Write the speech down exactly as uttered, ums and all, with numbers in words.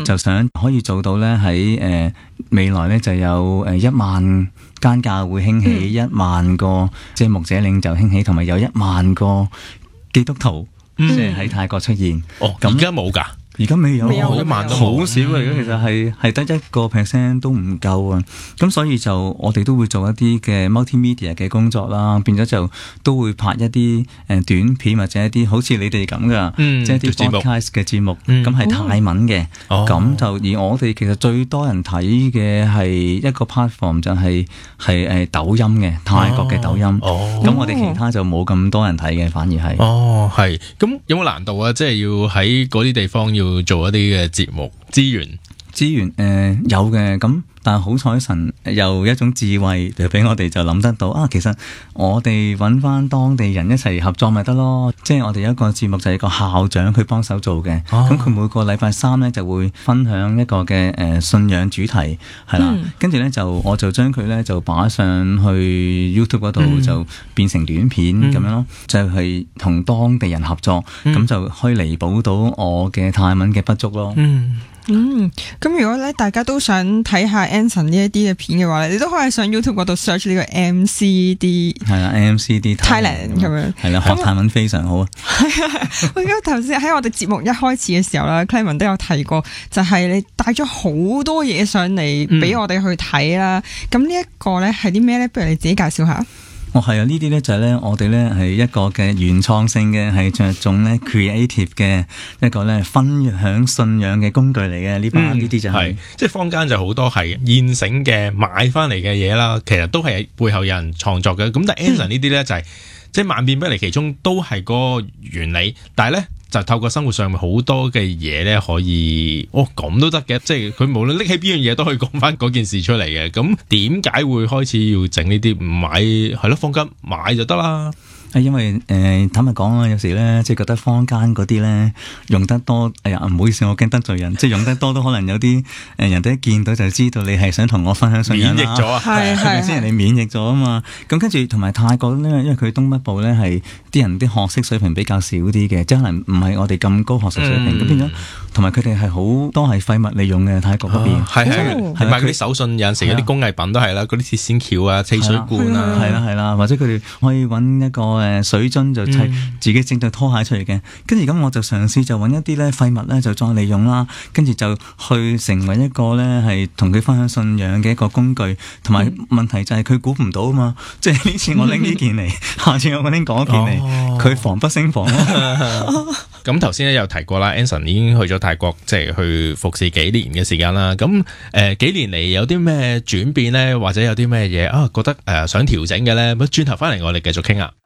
就想可以做到咧喺誒未來咧就有誒一萬間教會興起，嗯、一萬個即係牧者領袖興起，同埋有一萬個基督徒即係喺泰國出現。 哦，咁而家冇㗎。 而家未有， 未有一萬都好少嚟嘅，其實係係得一個 percent 都唔夠啊！咁所以就我哋都會做一啲嘅 multimedia 嘅工作啦，變咗就都會拍一啲誒短片或者一啲好似你哋咁噶，嗯、即係一啲 podcast 嘅節目，咁係、嗯、泰文嘅，咁、哦、就而我哋其實最多人睇嘅係一個 platform 就係係誒抖音嘅泰國嘅抖音，咁、哦哦、我哋其他就冇咁多人睇嘅，反而係哦係，咁有冇難度啊？即係要喺嗰啲地方要做一啲嘅節目資源資源誒、呃、有嘅，咁但係好彩神有一種智慧就俾我哋就諗得到啊！其實我哋揾翻當地人一齊合作咪得咯，即係我哋有一個節目就係一個校長佢幫手做嘅，咁佢、哦、每個禮拜三咧就會分享一個嘅誒、呃、信仰主題係啦，跟住咧就我就將佢咧就擺上去 YouTube 嗰度、嗯、就變成短片咁、嗯、樣咯，就係、是、同當地人合作，咁、嗯、就可以彌補到我嘅泰文嘅不足咯。 嗯嗯，咁如果咧大家都想睇下 Anson 呢一啲嘅片嘅話咧，你都可以上 YouTube 嗰度 search 呢個 M C D 係啦 ，M C D Thailand 咁樣係啦，學泰文非常好啊。 係啊，我記得頭先喺我哋節目一開始嘅時候啦 Clement 都有提過，就係、是、你帶咗好多嘢上嚟俾我哋去睇啦。咁、嗯、呢一個咧係啲咩咧？不如你自己介紹下。 哦，係啊，呢啲咧就係咧，我哋咧係一個嘅原創性嘅，係着重咧 creative 嘅一個咧分享信仰嘅工具嚟嘅。呢班呢啲就係、是， 即係坊間就好多係現成嘅買翻嚟嘅嘢啦，其實都係背後有人創作嘅。咁但係 Anson 呢啲咧就係、是、即係萬變不離其中，都係個原理，但係咧。就透過生活上面好多嘅嘢咧，可以哦咁都得嘅，即係佢無論拎起邊樣嘢都可以講翻嗰件事出嚟嘅。咁點解會開始要整呢啲？唔買係咯，放金買就得啦。 係因為誒、呃、坦白講啊，有時咧即係覺得坊間嗰啲咧用得多，哎呀唔好意思，我驚得罪人，即係用得多都可能有啲誒、呃、人哋一見到就知道你係想同我分享信仰啦。 免疫咗啊， 係係咪先？人哋免疫咗啊嘛。咁跟住同埋泰國咧，因為佢東北部咧係啲人啲學識水平比較少啲嘅，即係可能唔係我哋咁高學識水平，咁、嗯、變咗同埋佢哋係好多係廢物利用嘅泰國嗰邊。係係係買嗰啲手信，有陣時嗰啲工藝品都係啦，嗰啲鐵線橋啊、汽水罐啊， 係啦係啦，或者佢哋可以揾一個。誒水樽就砌自己整對拖鞋出嚟嘅，跟住咁我就嘗試就揾一啲咧廢物咧就再利用啦，跟住就去成為一個咧係同佢分享信仰嘅一個工具，同埋問題就係佢估唔到啊嘛，即係呢次我拎呢件嚟，下次我拎嗰件嚟，佢、哦、防不勝防咯。 咁頭先咧有提過啦 Anson 已經去咗泰國，即係去服侍幾年嘅時間啦。咁誒、呃、幾年嚟有啲咩轉變咧，或者有啲咩嘢啊覺得誒、呃、想調整嘅咧？咁轉頭翻嚟我哋繼續傾啊。